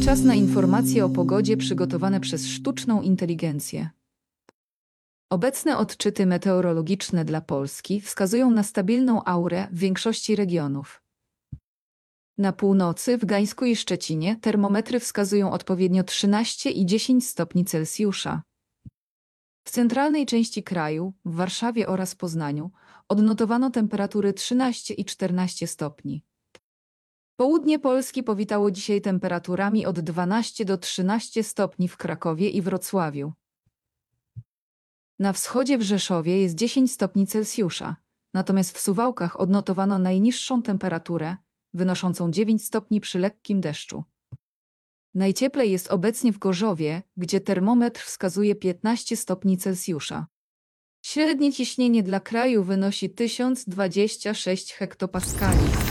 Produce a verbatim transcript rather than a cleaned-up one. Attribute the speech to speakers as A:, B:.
A: Czas na informacje o pogodzie przygotowane przez sztuczną inteligencję. Obecne odczyty meteorologiczne dla Polski wskazują na stabilną aurę w większości regionów. Na północy, w Gdańsku i Szczecinie termometry wskazują odpowiednio trzynaście i dziesięć stopni Celsjusza. W centralnej części kraju, w Warszawie oraz Poznaniu, odnotowano temperatury trzynaście i czternaście stopni. Południe Polski powitało dzisiaj temperaturami od dwunastu do trzynastu stopni w Krakowie i Wrocławiu. Na wschodzie w Rzeszowie jest dziesięć stopni Celsjusza, natomiast w Suwałkach odnotowano najniższą temperaturę, wynoszącą dziewięć stopni przy lekkim deszczu. Najcieplej jest obecnie w Gorzowie, gdzie termometr wskazuje piętnaście stopni Celsjusza. Średnie ciśnienie dla kraju wynosi tysiąc dwadzieścia sześć hektopaskali.